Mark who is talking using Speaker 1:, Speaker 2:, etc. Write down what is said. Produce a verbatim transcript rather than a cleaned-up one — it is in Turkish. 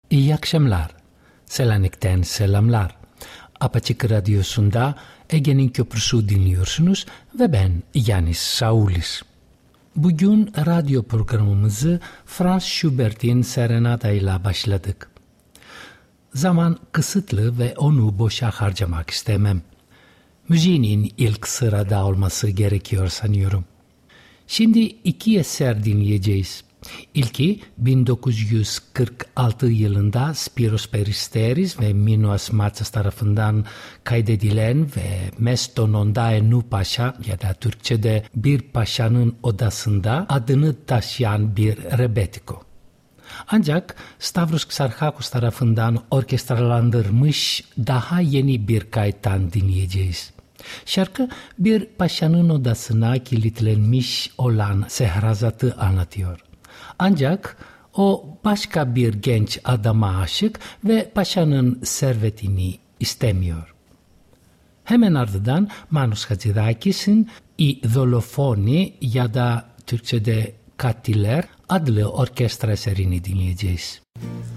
Speaker 1: İyi akşamlar. Selanik'ten selamlar. Apaçık Radyosu'nda Ege'nin Köprüsü dinliyorsunuz ve ben Yanis Saulis. Bugün radyo programımızı Franz Schubert'in Serenata ile başladık. Zaman kısıtlı ve onu boşa harcamak istemem. Müziğinin ilk sırada olması gerekiyor sanıyorum. Şimdi iki eser dinleyeceğiz. İlki bin dokuz yüz kırk altı yılında Spiros Peristeris ve Minos Matsas tarafından kaydedilen ve Meston Ondaenu Paşa ya da Türkçe'de Bir Paşa'nın Odasında adını taşıyan bir rebetiko. Ancak Stavros Xarchakos tarafından orkestralandırmış daha yeni bir kayıttan dinleyeceğiz. Şarkı bir paşanın odasına kilitlenmiş olan Sehrazat'ı anlatıyor. Ancak o başka bir genç adama aşık ve paşanın servetini istemiyor. Hemen ardından Manos Hadzidakis'in İ Δολοφόνοι ya da Türkçe'de Katiller adlı orkestra eserini dinleyeceğiz.